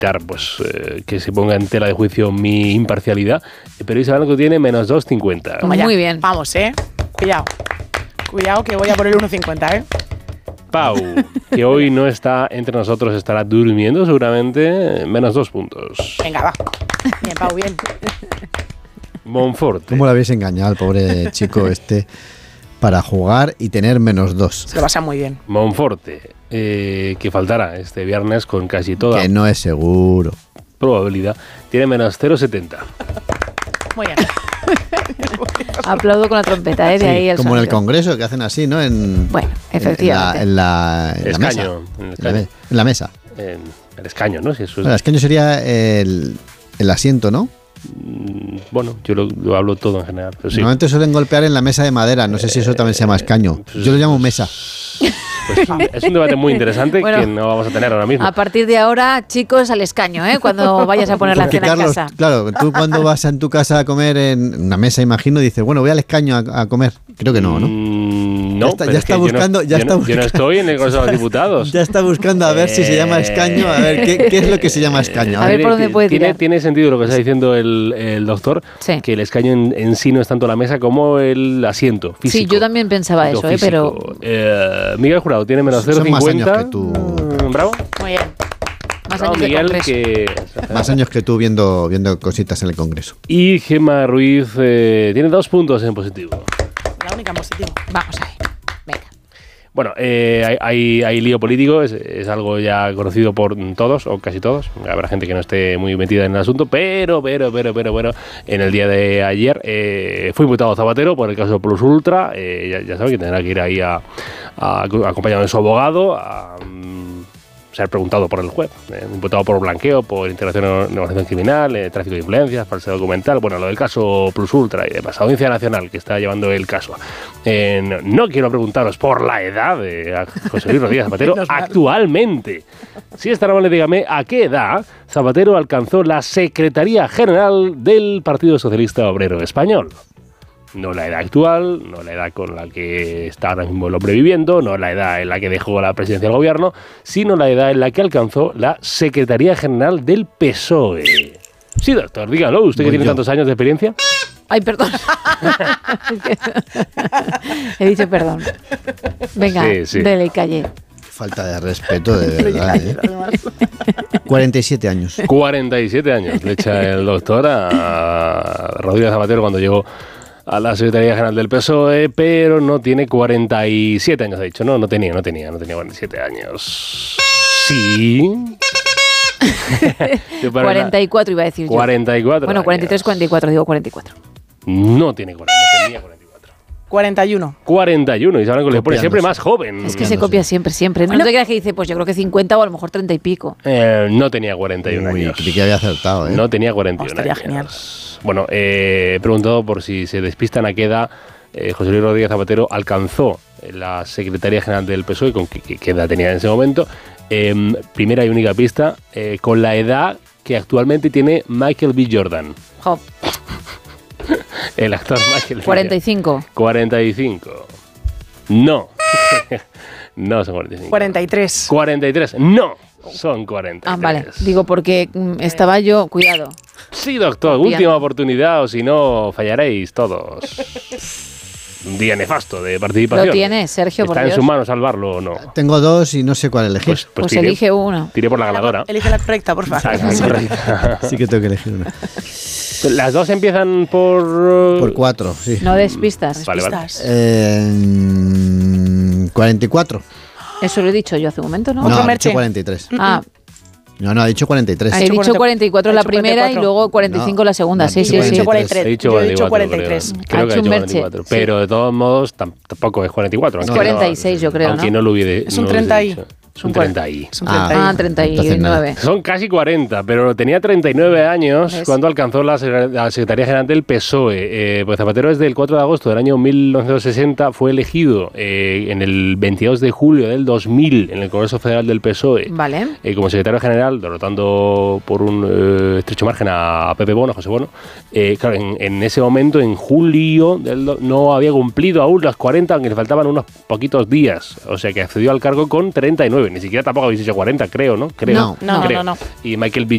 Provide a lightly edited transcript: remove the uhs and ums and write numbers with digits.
pues que se ponga en tela de juicio mi imparcialidad, pero Isabel Blanco tiene menos 2,50. Muy bien. Vamos, cuidado. Cuidado que voy a por el 1,50, Pau, que hoy no está entre nosotros, estará durmiendo seguramente, menos 2 puntos. Venga, va. Bien, Pau, bien. Monforte. ¿Cómo lo habéis engañado al pobre chico para jugar y tener menos 2? Se lo pasa muy bien. Monforte, que faltará este viernes con casi toda Que no es seguro. probabilidad, tiene menos 0,70. Muy bien. Aplaudo con la trompeta, de ahí el como en el sonido. Congreso, que hacen así, ¿no? Bueno, efectivamente. En la Escaño, mesa. En la mesa. El escaño, ¿no? Si eso es... Bueno, el escaño sería el asiento, ¿no? Bueno, yo lo hablo todo en general. Pero sí. Normalmente suelen golpear en la mesa de madera. No sé si eso también se llama escaño. Yo lo llamo mesa. Pues es un debate muy interesante Bueno, que no vamos a tener ahora mismo. A partir de ahora, chicos, al escaño, cuando vayas a poner Porque, la cena Carlos, en casa. claro, tú cuando vas en tu casa a comer en una mesa, imagino, dices, bueno, voy al escaño a comer. Creo que no, ¿no? No, Ya está- pero ya es está que buscando- yo ya está no estoy en el Consejo de los Diputados. Ya está buscando a ver si se llama escaño, a ver qué es lo que se llama escaño. A ver por dónde puede tirar. Tiene sentido lo que está diciendo el doctor, Sí. que el escaño en sí no es tanto la mesa como el asiento físico. Sí, yo también pensaba Lo eso, físico. pero Miguel Jurado tiene menos Son más 0,50. años que tú. Bravo. Muy bien. más Bravo, años de Miguel, congreso. que... Más años que tú viendo cositas en el Congreso. Y Gemma Ruiz tiene 2 puntos en positivo. La única en positivo. Vamos ahí. Venga. Bueno, hay lío político, es algo ya conocido por todos, o casi todos. Habrá gente que no esté muy metida en el asunto, pero, en el día de ayer fue imputado Zapatero por el caso Plus Ultra. Ya saben que tendrá que ir ahí acompañado de su abogado a ser preguntado por el juez. Imputado por blanqueo, por integración en negociación criminal, tráfico de influencias, falsedad documental. Bueno, lo del caso Plus Ultra y demás. Audiencia Nacional, que está llevando el caso. No quiero preguntaros por la edad de José Luis Rodríguez Zapatero actualmente. Si es tan amable, dígame, ¿a qué edad Zapatero alcanzó la Secretaría General del Partido Socialista Obrero Español? No la edad actual, no la edad con la que está ahora mismo el hombre viviendo, no la edad en la que dejó la presidencia del gobierno, sino la edad en la que alcanzó la Secretaría General del PSOE. Sí, doctor, dígalo, usted que tiene tantos años de experiencia. Ay, perdón. He dicho perdón. Venga, Sí. dele y calle. Falta de respeto, de verdad. 47 años. 47 años le echa el doctor a Rodríguez Zapatero cuando llegó a la Secretaría General del PSOE, pero no tiene 47 años, ha dicho. No tenía 47 años. Sí. 44 iba a decir yo. 44 Bueno, 43, años. 44, digo 44. No tiene 40, no tenía 44. 41. 41, y saben que le pone siempre Copiándose. más joven. Es que se copia siempre. No te creas que dice, pues yo creo que 50 o a lo mejor 30 y pico. No tenía 41 Uy, años. creí que había acertado, ¿eh? No tenía 41 Estaría años. genial. Bueno, he preguntado por si se despistan a qué edad José Luis Rodríguez Zapatero alcanzó la Secretaría General del PSOE, con qué edad tenía en ese momento. Primera y única pista, con la edad que actualmente tiene Michael B. Jordan. Jo, El actor Michael B. 45. 45. No. No son 45. 43. 43. No. Son 43. Ah, vale. Digo, porque estaba yo, cuidado. Sí, doctor. Bien. Última oportunidad, o si no, fallaréis todos. Un día nefasto de participación. Lo tiene, Sergio, por ¿Está en Dios. sus manos salvarlo o no? Tengo 2 y no sé cuál elegir. Pues tiré- elige uno. Tiré por la ganadora. Elige la correcta, por favor. Exacto. Sí que tengo que elegir una. Las dos empiezan por... Por 4, sí. No des pistas. Vale, vale. Pistas. 44. Eso lo he dicho yo hace un momento, ¿no? No, Otro ha Merche. dicho 43. Ah, No, ha dicho 43. he dicho 44 la Ha dicho primera 44. y luego 45 la segunda. No, Sí, ha sí, dicho sí. 43. He dicho Yo he dicho 44, 43. Creo Ha que ha hecho un dicho Merche, 44. sí. Pero de todos modos tampoco es 44. Es aunque 46 yo creo, Aunque ¿no? no lo hubiese Es un no lo hubiese 30 y. dicho. Es un 30 y. Es un Ah. 31. Ah, 39. Son casi 40, pero tenía 39 años ¿Ves? cuando alcanzó la Secretaría General del PSOE. Pues Zapatero desde el 4 de agosto del año 1960 fue elegido en el 22 de julio del 2000 en el Congreso Federal del PSOE Vale. como secretario general, derrotando por un estrecho margen a Pepe Bono, José Bono. Claro, en ese momento, en julio, no había cumplido aún las 40, aunque le faltaban unos poquitos días. O sea que accedió al cargo con 39. Ni siquiera tampoco habéis dicho 40, creo, ¿no? Creo. No. No, Creo. no. Y Michael B.